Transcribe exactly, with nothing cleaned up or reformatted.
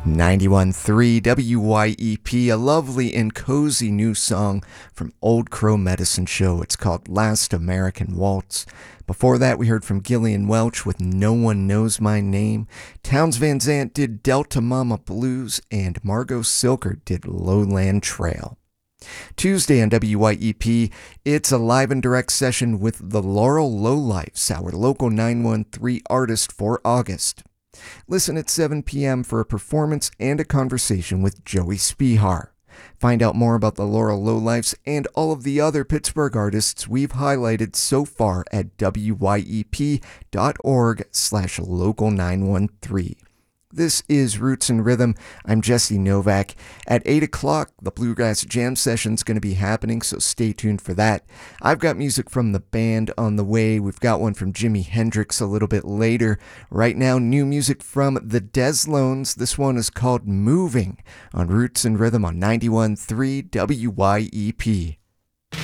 ninety-one point three W Y E P, a lovely and cozy new song from Old Crow Medicine Show. It's called Last American Waltz. Before that, we heard from Gillian Welch with No One Knows My Name. Townes Van Zandt did Delta Mama Blues, and Margot Silker did Lowland Trail. Tuesday on W Y E P, it's a live and direct session with the Laurel Lowlifes, our local nine one three artist for August. Listen at seven p.m. for a performance and a conversation with Joey Spihar. Find out more about the Laurel Lowlifes and all of the other Pittsburgh artists we've highlighted so far at W Y E P dot org slash local nine one three. This is Roots and Rhythm. I'm Jesse Novak. At eight o'clock, the Bluegrass Jam Session's going to be happening, so stay tuned for that. I've got music from the band on the way. We've got one from Jimi Hendrix a little bit later. Right now, new music from the Deslones. This one is called Moving on Roots and Rhythm on ninety-one point three W Y E P.